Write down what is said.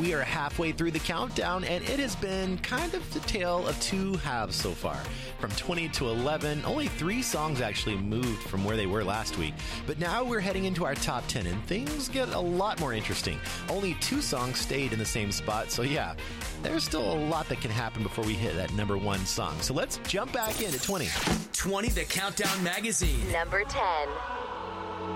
We are halfway through the countdown, and it has been kind of the tale of two halves so far. From 20 to 11, only 3 songs actually moved from where they were last week. But now we're heading into our top 10, and things get a lot more interesting. Only 2 songs stayed in the same spot, so yeah, there's still a lot that can happen before we hit that number 1 song. So let's jump back into 20. 20, the Countdown Magazine. Number 10.